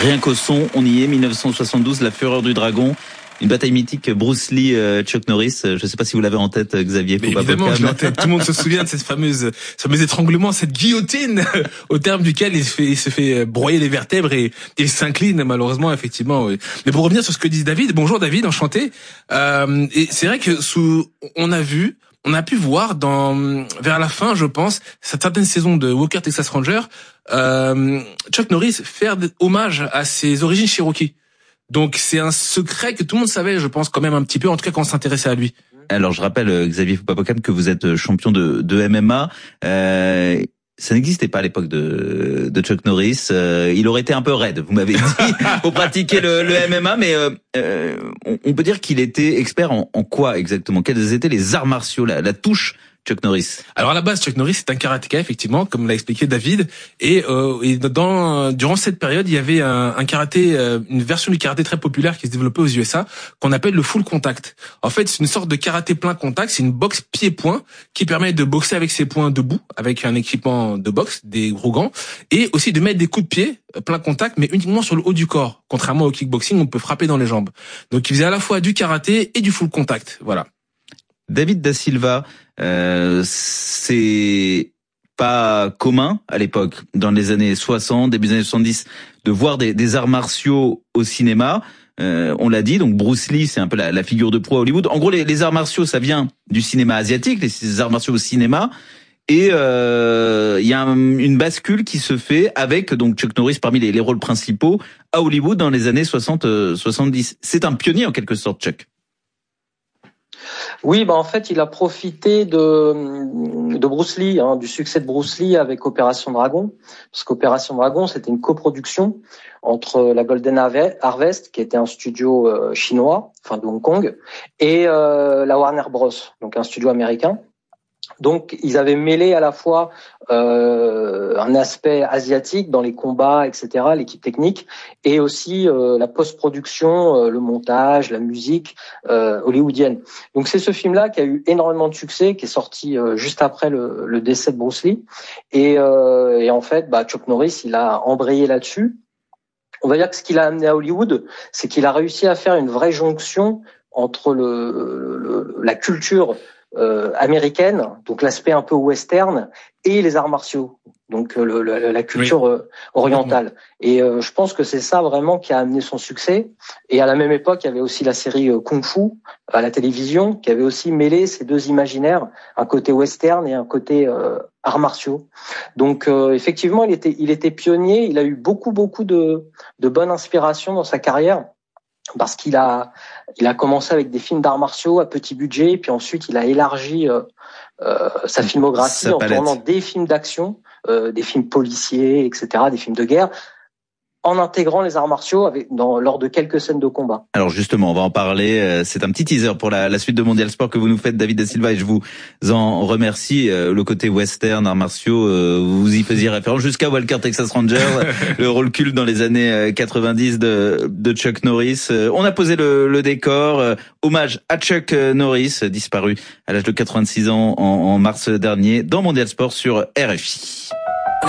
Rien qu'au son, on y est, 1972, la fureur du dragon. Une bataille mythique, Bruce Lee, Chuck Norris. Je ne sais pas si vous l'avez en tête, Xavier. Mais évidemment, je l'ai en tête. Tout le monde se souvient de ce fameux étranglement, cette guillotine, au terme duquel il se fait broyer les vertèbres et il s'incline, malheureusement, effectivement. Oui. Mais pour revenir sur ce que dit David, bonjour David, enchanté. Et c'est vrai que on a pu voir vers la fin, je pense, certaines saisons de Walker Texas Ranger, Chuck Norris faire hommage à ses origines Cherokee. Donc c'est un secret que tout le monde savait, je pense, quand même un petit peu, en tout cas quand on s'intéressait à lui. Alors je rappelle, Xavier Foupapokane, que vous êtes champion de MMA. Ça n'existait pas à l'époque de Chuck Norris. Il aurait été un peu raide, vous m'avez dit, pour pratiquer le MMA, mais on peut dire qu'il était expert en quoi exactement? Quels étaient les arts martiaux, la touche Chuck Norris? Alors à la base, Chuck Norris c'est un karatéka, effectivement, comme l'a expliqué David. Et durant cette période, il y avait un karaté, une version du karaté très populaire qui se développait aux USA, qu'on appelle le full contact. En fait, c'est une sorte de karaté plein contact. C'est une boxe pied-point qui permet de boxer avec ses poings debout, avec un équipement de boxe, des gros gants, et aussi de mettre des coups de pied plein contact, mais uniquement sur le haut du corps. Contrairement au kickboxing, on peut frapper dans les jambes. Donc, il faisait à la fois du karaté et du full contact. Voilà. David Da Silva, c'est pas commun à l'époque, dans les années 60, début des années 70, de voir des arts martiaux au cinéma. On l'a dit, donc Bruce Lee, c'est un peu la figure de proue à Hollywood. En gros, les arts martiaux, ça vient du cinéma asiatique, les arts martiaux au cinéma. Et il y a une bascule qui se fait avec donc Chuck Norris parmi les rôles principaux à Hollywood dans les années 60-70. C'est un pionnier en quelque sorte, Chuck. Oui, en fait, il a profité de Bruce Lee, du succès de Bruce Lee avec Opération Dragon, parce qu'Opération Dragon, c'était une coproduction entre la Golden Harvest, qui était un studio chinois, enfin de Hong Kong, et la Warner Bros, donc un studio américain. Donc, ils avaient mêlé à la fois un aspect asiatique dans les combats, etc., l'équipe technique, et aussi la post-production, le montage, la musique hollywoodienne. Donc, c'est ce film-là qui a eu énormément de succès, qui est sorti juste après le décès de Bruce Lee. Et en fait, Chuck Norris, il a embrayé là-dessus. On va dire que ce qu'il a amené à Hollywood, c'est qu'il a réussi à faire une vraie jonction entre la culture américaine, donc l'aspect un peu western, et les arts martiaux, donc la culture orientale. Et je pense que c'est ça vraiment qui a amené son succès. Et à la même époque, il y avait aussi la série Kung Fu à la télévision, qui avait aussi mêlé ces deux imaginaires, un côté western et un côté arts martiaux. Donc effectivement, il était pionnier. Il a eu beaucoup de bonnes inspirations dans sa carrière, parce qu'il a commencé avec des films d'arts martiaux à petit budget, puis ensuite il a élargi sa filmographie en tournant des films d'action, des films policiers, etc., des films de guerre, en intégrant les arts martiaux lors de quelques scènes de combat. Alors justement, on va en parler. C'est un petit teaser pour la suite de Mondial Sport que vous nous faites, David Da Silva, et je vous en remercie. Le côté western, arts martiaux, vous y faisiez référence jusqu'à Walker Texas Ranger, le rôle culte dans les années 90 de Chuck Norris. On a posé le décor. Hommage à Chuck Norris, disparu à l'âge de 86 ans en mars dernier, dans Mondial Sport sur RFI.